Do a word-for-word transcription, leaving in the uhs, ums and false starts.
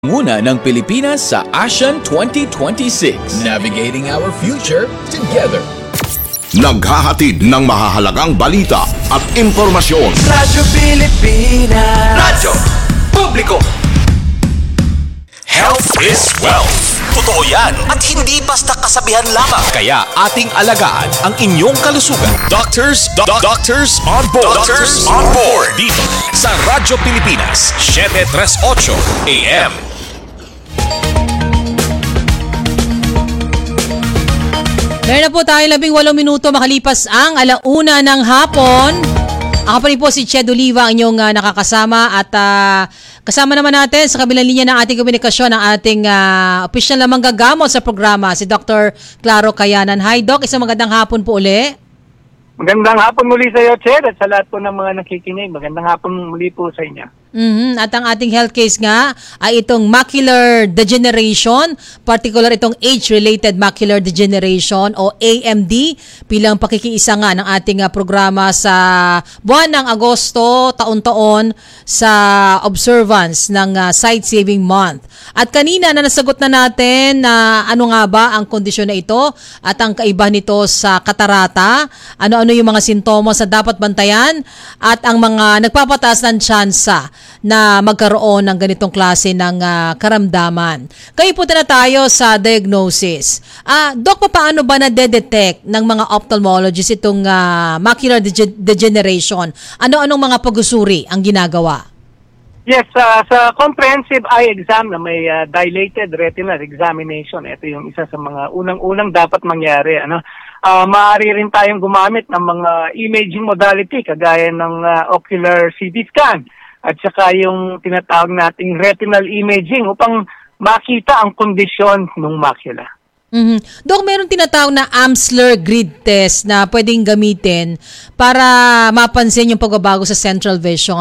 Muna ng Pilipinas sa ASEAN twenty twenty-six. Navigating our future together. Naghahatid ng mahahalagang balita at impormasyon. Radyo Pilipinas. Radyo Publiko. Health is wealth. Totoo yan at hindi basta kasabihan lamang. Kaya ating alagaan ang inyong kalusugan. Doctors, do- doctors on board. Doctors on board. Dito sa Radyo Pilipinas, seven thirty-eight A M. Meron na po tayo labing walong minuto makalipas ang alauna ng hapon. Ako pa rin po si Ched Oliva, ang inyong uh, nakakasama at uh, kasama naman natin sa kabilang linya ng ating komunikasyon ang ating uh, opisyal na manggagamot sa programa, si Doctor Claro Cayanan. Hi Doc, isang magandang hapon po uli. Magandang hapon muli sa iyo, Ched, at sa lahat po ng mga nakikinig. Magandang hapon muli po sa inyo. Mm-hmm. At ang ating health case nga ay itong macular degeneration, particular itong age-related macular degeneration o A M D, bilang pakikiisa nga ng ating uh, programa sa buwan ng Agosto taon-taon sa observance ng uh, Sight Saving Month. At kanina na nasagot na natin na uh, ano nga ba ang kondisyon na ito at ang kaiba nito sa katarata, ano-ano yung mga sintomas na dapat bantayan at ang mga nagpapataas ng tsansa na magkaroon ng ganitong klase ng uh, karamdaman. Kayo punta na tayo sa diagnosis. Ah, Doc, paano ba na-detect ng mga ophthalmologists itong uh, macular dege- degeneration? Ano-anong mga pag-usuri ang ginagawa? Yes, uh, sa comprehensive eye exam na may uh, dilated retinal examination, ito yung isa sa mga unang-unang dapat mangyari. Ano? Uh, maaari rin tayong gumamit ng mga imaging modality kagaya ng uh, ocular C T scan at saka yung tinatawag nating retinal imaging upang makita ang kondisyon ng macula. Mm-hmm. Dok, meron tinatawag na Amsler grid test na pwedeng gamitin para mapansin yung pagbabago sa central vision.